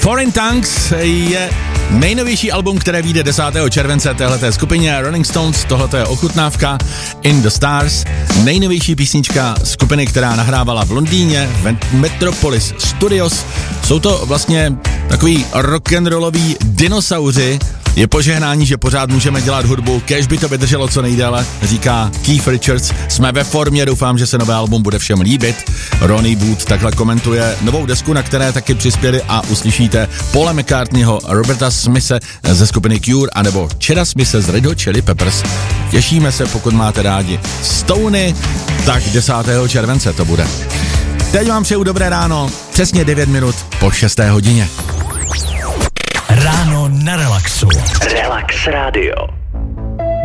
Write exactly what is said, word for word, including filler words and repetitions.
Foreign Tongues je nejnovější album, které vyjde desátého července téhleté skupině Rolling Stones, tohleto je ochutnávka In the Stars, nejnovější písnička skupiny, která nahrávala v Londýně, v Metropolis Studios. Jsou to vlastně takový rock'n'rolloví dinosauři. Je požehnání, že pořád můžeme dělat hudbu, kéž by to vydrželo co nejdéle, říká Keith Richards. Jsme ve formě, doufám, že se nové album bude všem líbit. Ronnie Wood takhle komentuje novou desku, na které taky přispěli a uslyšíte Paula McCartneyho, Roberta Smithe ze skupiny Cure anebo Cheda Smithe z Red Hot Chili Peppers. Těšíme se, pokud máte rádi Stony, tak desátého července to bude. Teď vám přeju dobré ráno, přesně devět minut po šesté hodině. Ráno na Relaxu. Relax Radio.